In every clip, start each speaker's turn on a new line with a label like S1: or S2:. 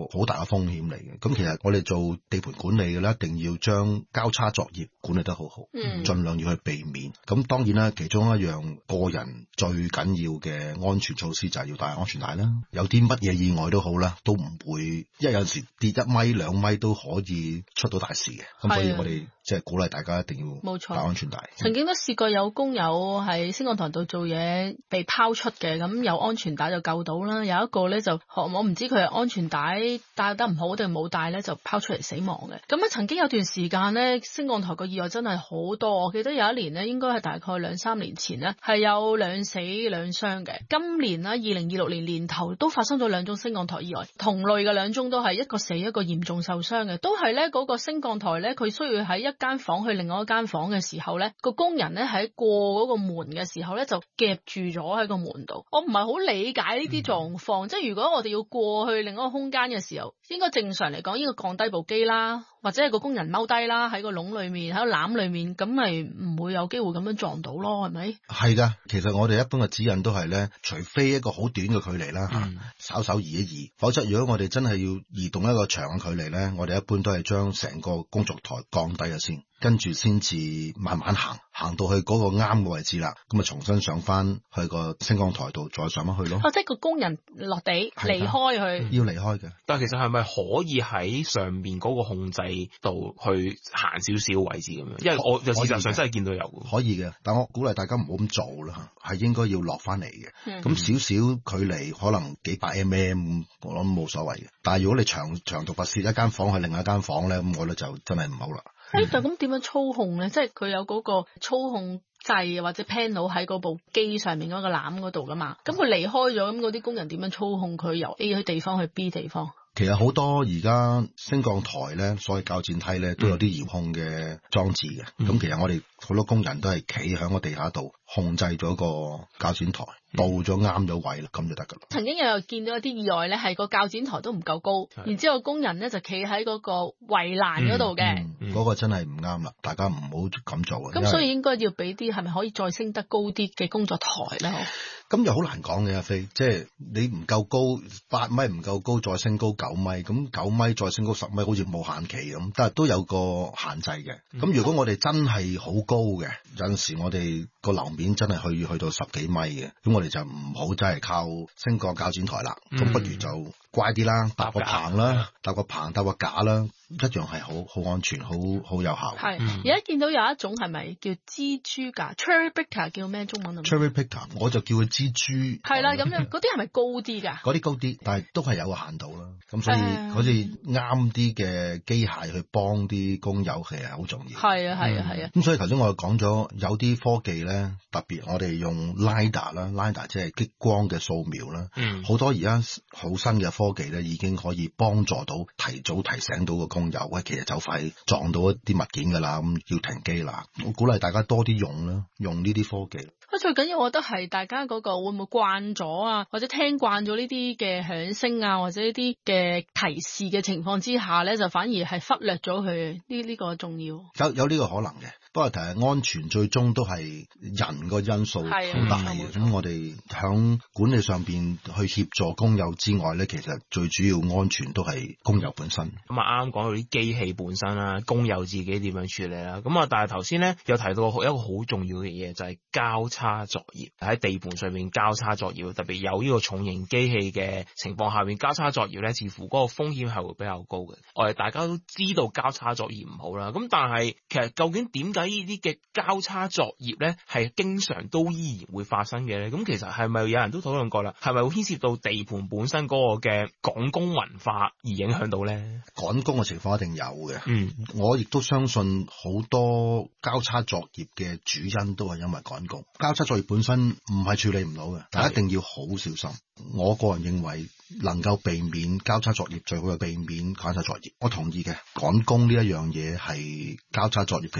S1: 好大嘅風險嚟嘅。咁其實我哋做地盤管理嘅咧，一定要將交叉作業管理得好好，盡量要去避免。咁當然啦，其中一樣個人最緊要嘅安全措施就係要帶安全帶啦。有啲乜嘢意外都好啦，都唔會，因為有陣時跌1米2米都可以出到大事嘅。咁所以我哋即係鼓勵大家一定要帶安全帶。
S2: 曾經都試過有工友喺升降台度做嘢被拋出嘅，咁有安全帶就救到啦。有一個咧就我唔知佢係安全帶帶得唔好定冇帶咧，就拋出嚟死亡嘅。咁曾經有段時間咧，升降台個意外真係好多。我記得有一年咧，應該係大概2-3年前咧，係有2死2傷嘅。今年啦，2026年年頭都發生咗2宗升降台意外，同類嘅2宗都係一個死一個嚴重受傷嘅，都係咧嗰個升降台咧，佢需要喺一間房去另外一間房嘅時候咧，個工人咧喺過嗰個門嘅時候咧就夾住咗喺個門度。我唔係好理解呢啲狀況，即係如果我哋要過去另一個空間嘅時候，應該正常嚟講應該降低部機啦，或者係個工人踎低啦，喺個籠裏面喺個籃裏面，咁咪唔會有機會咁樣撞到咯，係咪？係噶，
S1: 其實我哋一般嘅指引都係咧，除非一個好短嘅距離啦，稍稍移一移，否則如果我哋真係要移動一個長嘅距離咧，我哋一般都係將成個工作台降低咗先，跟住先至慢慢行到去嗰個啱嘅位置啦，咁啊重新上翻去個升降台度再上翻去咯。
S2: 即係個工人落地離開佢，
S1: 要離開嘅。
S3: 但係其實係咪可以喺上面嗰個控制度去行少少位置咁樣？因為我事實上真係見到有
S1: 可以嘅，但我鼓勵大家唔好咁做啦，係應該要落翻嚟嘅。咁少少距離可能幾百 mm， 我諗冇所謂嘅。但係如果你長途跋涉一間房去另一間房咧，咁我覺得就真係唔好啦。
S2: 就咁點樣操控咧？即係佢有嗰個操控掣或者 panel 喺嗰部機上面嗰個籃嗰度噶嘛？咁佢離開咗，咁嗰啲工人點樣操控佢由 A 地方去 B 地方？
S1: 其實好多而家升降台咧，所謂較剪梯咧，都有啲遙控嘅裝置嘅。咁其實我哋好多工人都係企喺個地下度控制咗個較剪台，到咗啱咗位啦，咁就得噶啦。
S2: 曾經又見到一啲意外咧，係個較剪台都唔夠高，然之後工人咧就企喺嗰個圍欄嗰度嘅。
S1: 嗰個真係唔啱啦，大家唔好咁做啊。
S2: 咁所以應該要俾啲係咪可以再升得高啲嘅工作台咧？
S1: 咁又好難講嘅，阿飛，即係你唔夠高8米唔夠高，再升高9米，咁9米再升高10米，好似冇限期咁，但係都有個限制嘅。咁如果我哋真係好高嘅，有陣時我哋個樓面真係去到10幾米嘅，咁我哋就唔好真係靠升降較剪台啦，咁不如就乖啲啦，搭個棚啦，搭個架啦，一樣係好安全，好有效。
S2: 係而家見到有一種係咪叫蜘蛛架 Cherry Picker 叫咩中文
S1: ？Cherry Picker 我就叫佢蜘蛛。
S2: 係啦，咁樣嗰啲係咪高啲㗎？
S1: 嗰啲高啲，但係都係有個限度啦。咁所以好似啱啲嘅機械去幫啲工友其實好重要。
S2: 係啊。
S1: 咁所以頭先我講咗有啲科技咧，特別我哋用 LiDAR 啦 ，LiDAR 即係激光嘅掃描啦。好多而家好新嘅科技咧，已經可以幫助到提早提醒到個工友，喂，其實就快撞到一啲物件㗎啦，咁要停機啦。我鼓勵大家多啲用啦，用呢啲科技。
S2: 最緊要我覺得係大家嗰個會唔會慣咗啊，或者聽慣咗呢啲嘅響聲啊，或者呢啲嘅提示嘅情況之下咧，就反而係忽略咗佢呢個重要。有呢個可能嘅，不過但係安全最終都係人個因素好大嘅。咁我哋響管理上邊去協助工友之外咧，其實最主要安全都係工友本身。
S3: 咁啊啱啱講到啲機器本身啦，工友自己點樣處理啦。咁啊，但係頭先咧有提到一個好重要嘅嘢，就係交叉作業，喺地盤上面交叉作業，特別有呢個重型機器嘅情況下面，交叉作業咧，似乎嗰個風險係會比較高嘅。我哋大家都知道交叉作業唔好啦，咁但係其實究竟點解呢啲嘅交叉作業咧係經常都依然會發生嘅咧？咁其實係咪有人都討論過啦？係咪會牽涉到地盤本身嗰個嘅趕工文化而影響到咧？
S1: 趕工嘅情況一定有嘅。我亦都相信好多交叉作業嘅主因都係因為趕工。交叉作業本身唔係處理唔到嘅，但係一定要好小心。我個人認為能夠避免交叉作業，最好係避免交叉作業。我同意嘅，趕工呢一樣嘢係交叉作業其中一個主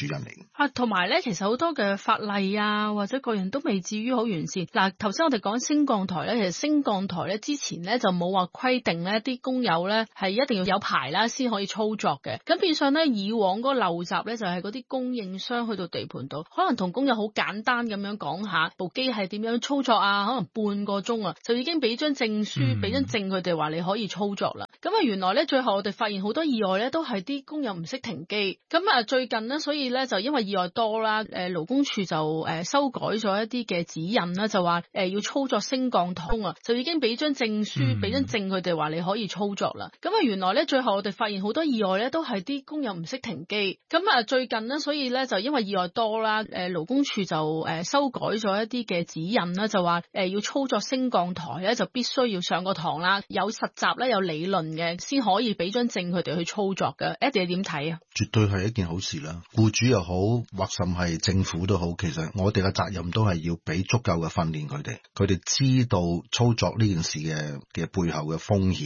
S1: 人嚟。
S2: 同埋咧，其實好多嘅法例啊，或者個人都未至於好完善。嗱，頭先我哋講升降台咧，其實升降台咧之前咧就冇話規定咧啲工友咧係一定要有牌啦先可以操作嘅。咁變相咧，以往嗰個陋習咧就係嗰啲供應商去到地盤度，可能同工友好簡單咁樣講下部機係點樣操作啊，可能半個鐘啊，就已經俾張證書，俾張證佢哋話你可以操作啦。咁啊，原來咧最後我哋發現好多意外咧都係啲工友唔識停機。咁啊，最近呢，所以咧就因為意外多啦，勞工處就修改咗一啲嘅指引啦，就話要操作升降通啊，就已經俾張證書，俾張證佢哋話你可以操作啦。咁啊，原來咧最後我哋發現好多意外咧都係啲工友唔識停機。咁啊，最近呢，所以咧就因為意外多啦，勞工處就修改咗一啲嘅指引啦，就話要操作升降台咧就必須要上個堂啦，有實習咧有理論嘅先可以俾張證佢哋去操作嘅。Eddie 你點睇啊？
S1: 絕對係一件好事啦，僱主又好，或甚係政府都好，其實我哋嘅責任都係要俾足夠嘅訓練佢哋知道操作呢件事嘅背後嘅風險。